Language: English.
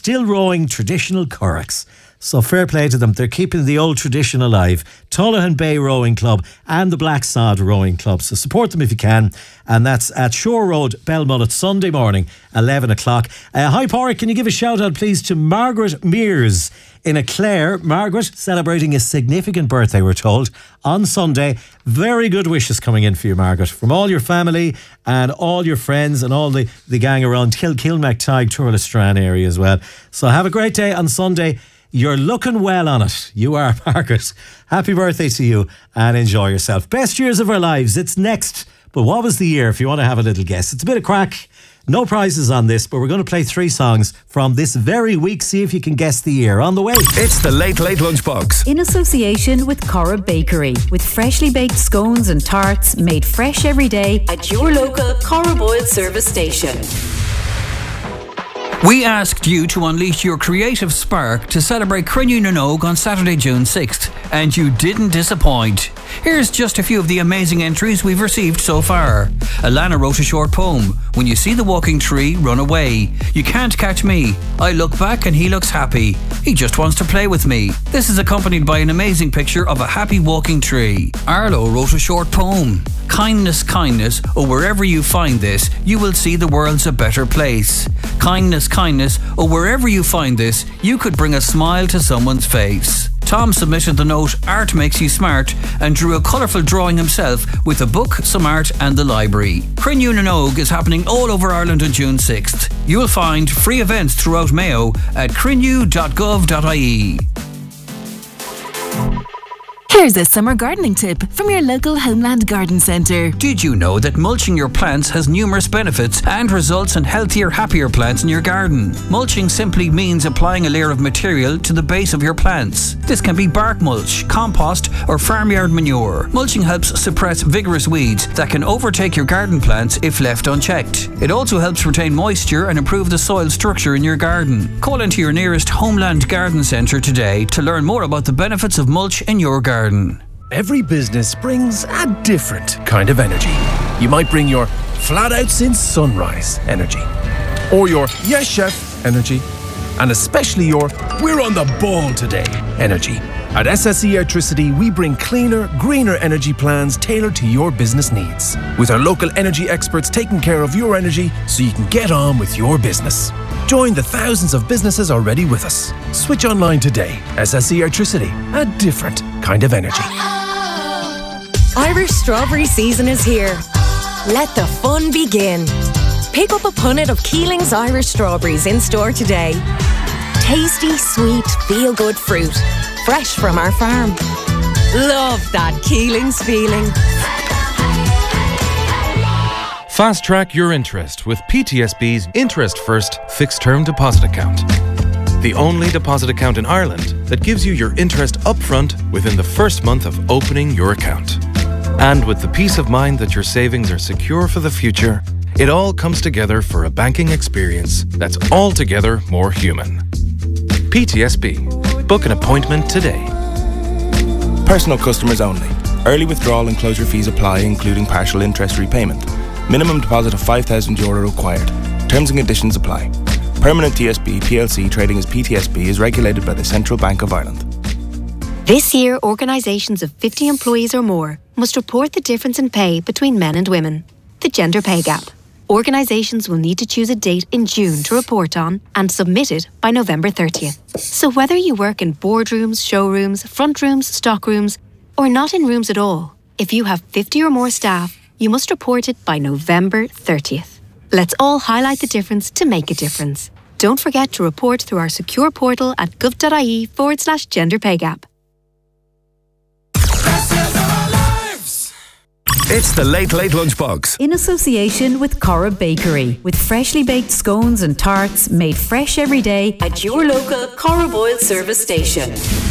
still rowing traditional curraghs. So fair play to them. They're keeping the old tradition alive. Tullahan Bay Rowing Club and the Black Sod Rowing Club. So support them if you can. And that's at Shore Road, Belmullet, Sunday morning, 11 o'clock. Hi, Pádraig, can you give a shout out, please, to Margaret Mears in Clare. Margaret, celebrating a significant birthday, we're told, on Sunday. Very good wishes coming in for you, Margaret, from all your family and all your friends and all the gang around Kilmactide, Turlestrane area as well. So have a great day on Sunday. You're looking well on it. You are, Margaret. Happy birthday to you and enjoy yourself. Best years of our lives. It's next. But what was the year, if you want to have a little guess? It's a bit of crack. No prizes on this, but we're going to play 3 songs from this very week. See if you can guess the year. On the way. It's the Late Late Lunchbox. In association with Corra Bakery. With freshly baked scones and tarts made fresh every day at your local Corra Boyle service station. We asked you to unleash your creative spark to celebrate Crinne Nogue on Saturday, June 6th, and you didn't disappoint. Here's just a few of the amazing entries we've received so far. Alana wrote a short poem. When you see the walking tree, run away. You can't catch me. I look back and he looks happy. He just wants to play with me. This is accompanied by an amazing picture of a happy walking tree. Arlo wrote a short poem. Kindness, kindness, or wherever you find this, you will see the world's a better place. Kindness, kindness, or wherever you find this, you could bring a smile to someone's face. Tom submitted the note Art Makes You Smart and drew a colourful drawing himself with a book, some art and the library. Crinne Nogue is happening all over Ireland on June 6th. You'll find free events throughout Mayo at crinne.gov.ie. Here's a summer gardening tip from your local Homeland Garden Centre. Did you know that mulching your plants has numerous benefits and results in healthier, happier plants in your garden? Mulching simply means applying a layer of material to the base of your plants. This can be bark mulch, compost or farmyard manure. Mulching helps suppress vigorous weeds that can overtake your garden plants if left unchecked. It also helps retain moisture and improve the soil structure in your garden. Call into your nearest Homeland Garden Centre today to learn more about the benefits of mulch in your garden. Every business brings a different kind of energy. You might bring your flat out since sunrise energy, or your yes chef energy, and especially your we're on the ball today energy. At SSE Electricity, we bring cleaner, greener energy plans tailored to your business needs, with our local energy experts taking care of your energy so you can get on with your business. Join the thousands of businesses already with us. Switch online today. SSE Electricity, a different kind of energy. Irish strawberry season is here. Let the fun begin. Pick up a punnet of Keeling's Irish strawberries in store today. Tasty, sweet, feel-good fruit. Fresh from our farm. Love that Keeling's feeling. Fast track your interest with PTSB's Interest First Fixed Term Deposit Account. The only deposit account in Ireland that gives you your interest upfront within the first month of opening your account. And with the peace of mind that your savings are secure for the future, it all comes together for a banking experience that's altogether more human. PTSB. Book an appointment today. Personal customers only. Early withdrawal and closure fees apply, including partial interest repayment. Minimum deposit of €5,000 required. Terms and conditions apply. Permanent TSB PLC trading as PTSB is regulated by the Central Bank of Ireland. This year, organisations of 50 employees or more must report the difference in pay between men and women, the gender pay gap. Organisations will need to choose a date in June to report on and submit it by November 30th. So whether you work in boardrooms, showrooms, front rooms, stock rooms, or not in rooms at all, if you have 50 or more staff, you must report it by November 30th. Let's all highlight the difference to make a difference. Don't forget to report through our secure portal at gov.ie/gender pay gap. It's the Late Late Lunchbox. In association with Corra Bakery. With freshly baked scones and tarts made fresh every day at your local Corra Boyle service station.